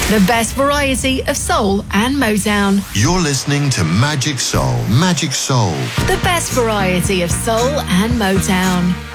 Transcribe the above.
The best variety of soul and Motown. You're listening to Magic Soul. Magic Soul. The best variety of soul and Motown.